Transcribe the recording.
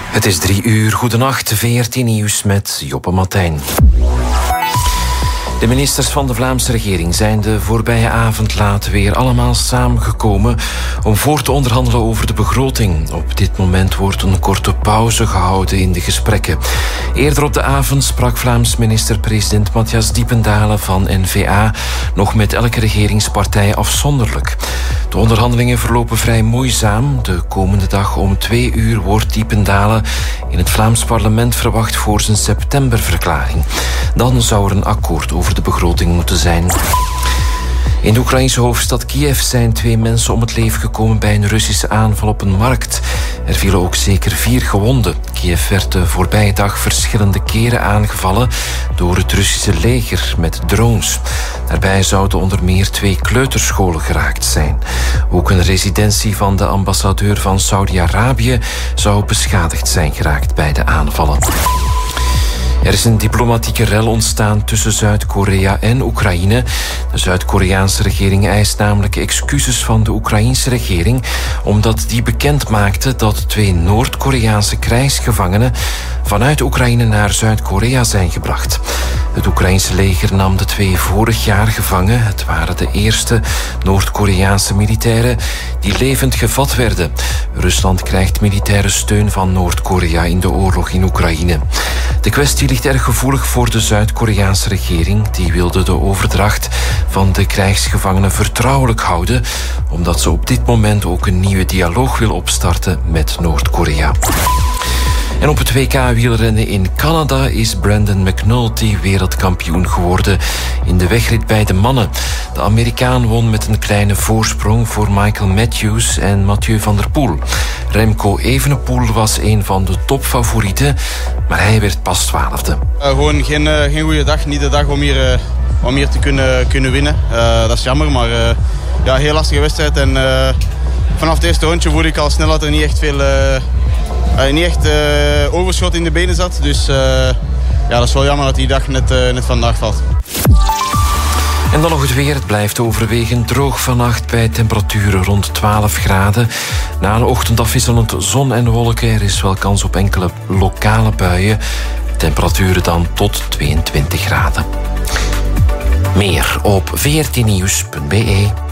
Het is 3:00. Goedenacht, VRT Nieuws met Joppe Martijn. De ministers van de Vlaamse regering zijn de voorbije avond laat weer allemaal samengekomen om voor te onderhandelen over de begroting. Op dit moment wordt een korte pauze gehouden in de gesprekken. Eerder op de avond sprak Vlaams minister-president Matthias Diependalen van N-VA nog met elke regeringspartij afzonderlijk. De onderhandelingen verlopen vrij moeizaam. De komende dag om 2:00 wordt Diependalen in het Vlaams parlement verwacht voor zijn septemberverklaring. Dan zou er een akkoord over de begroting moeten zijn. In de Oekraïnse hoofdstad Kiev zijn 2 mensen om het leven gekomen bij een Russische aanval op een markt. Er vielen ook zeker 4 gewonden. Kiev werd de voorbije dag verschillende keren aangevallen door het Russische leger met drones. Daarbij zouden onder meer 2 kleuterscholen geraakt zijn. Ook een residentie van de ambassadeur van Saudi-Arabië zou beschadigd zijn geraakt bij de aanvallen. Er is een diplomatieke rel ontstaan tussen Zuid-Korea en Oekraïne. De Zuid-Koreaanse regering eist namelijk excuses van de Oekraïense regering, omdat die bekend maakte dat 2 Noord-Koreaanse krijgsgevangenen vanuit Oekraïne naar Zuid-Korea zijn gebracht. Het Oekraïense leger nam de 2 vorig jaar gevangen. Het waren de eerste Noord-Koreaanse militairen die levend gevat werden. Rusland krijgt militaire steun van Noord-Korea in de oorlog in Oekraïne. De kwestie ligt erg gevoelig voor de Zuid-Koreaanse regering. Die wilde de overdracht van de krijgsgevangenen vertrouwelijk houden, omdat ze op dit moment ook een nieuwe dialoog wil opstarten met Noord-Korea. En op het WK-wielrennen in Canada is Brandon McNulty wereldkampioen geworden in de wegrit bij de mannen. De Amerikaan won met een kleine voorsprong voor Michael Matthews en Mathieu van der Poel. Remco Evenepoel was een van de topfavorieten, maar hij werd pas 12e. Gewoon geen goede dag, niet de dag om hier te kunnen winnen. Dat is jammer, maar ja, heel lastige wedstrijd. En vanaf het eerste rondje voelde ik al snel dat er niet echt overschot in de benen zat. Dus ja, dat is wel jammer dat die dag net vandaag valt. En dan nog het weer. Het blijft overwegend droog vannacht bij temperaturen rond 12 graden. Na een ochtend afwisselend zon en wolken. Er is wel kans op enkele lokale buien. Temperaturen dan tot 22 graden. Meer op vrtnieuws.be.